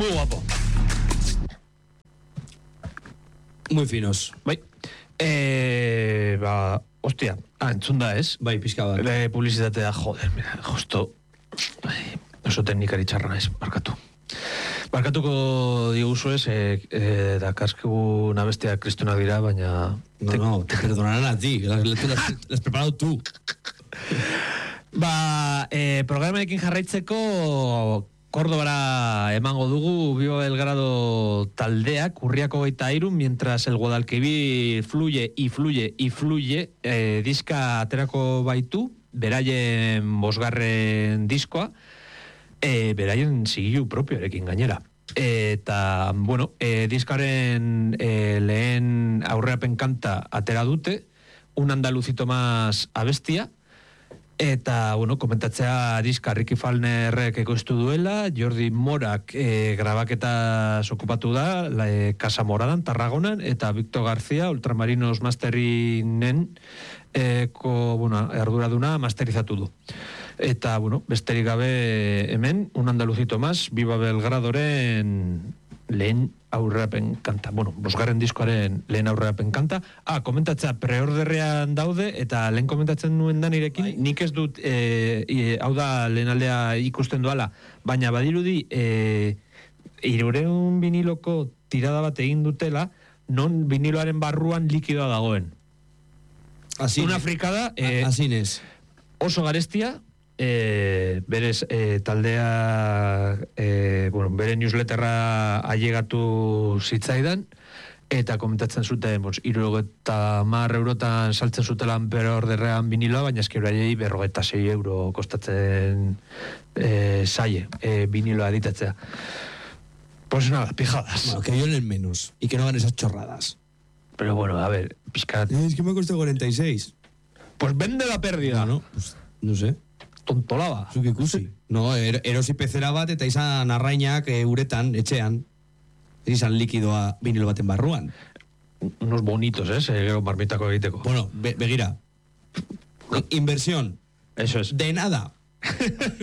Muy guapo. Muy finos. Bai. Hostia, entzun da, ez? Bai, pixka bat. Publizitatea, joder, mira, justo... Oso teknikari txarra ez, barkatu. Barkatuko diguzu ez, da kaskegu nabestia kristunak dira, baina... No, te perdonarán a ti, las preparado tú. Programarekin jarraitzeko Kordobara emango dugu Viva Belgrado taldeak Urriako 23, mientras el Guadalquivir fluye y fluye y fluye, diska aterako baitu, beraien 5. diskoa, beraien zigilu propioarekin gainera. Eta, bueno, diskaren lehen aurreapen kanta atera dute, un andalucito más abestia, eta, bueno, komentatzea diska Ricky Falnerrek ekoiztu duela, Jordi Morak grabaketa okupatu da, Casa Moradan, Tarragonan, eta Victor García, Ultramarinos Masterinen arduraduna masterizatu du. Eta, bueno, besterik gabe hemen, un andalucito más, Viva Belgradoren lehen aurreapen kanta. Bueno, 5. diskoaren lehen aurreapen kanta. Komentatzea preorderrean daude, eta lehen komentatzen nuen da nirekin, nik ez dut, hau da lehen aldea ikusten duala, baina badirudi, 300 viniloko tirada bat egin dutela, non viniloaren barruan likidoa dagoen. Una frikada, Asinez. oso garestia, berez taldea bere newsletterra ailegatu zitzaidan, eta komentatzen zuten 70 eurotan saltzen zutelan preorderrean viniloa, baina eski beraiei 56 euro kostatzen zaie viniloa editatzea. Pues nada, pijadas. Bueno, que violen menos y que no hagan esas chorradas. Pero bueno, a ver, pizkat. Es que me costó 46. Pues vende la pérdida. No, pues no sé. Tontolaba. Zuke ikusi. No, erosi pezera bat eta izan arrainak uretan, etxean. Izan likidoa vinilo baten barruan. Unos bonitos, gero marmitako egiteko. Bueno, begira. Inversión. Eso es. De nada.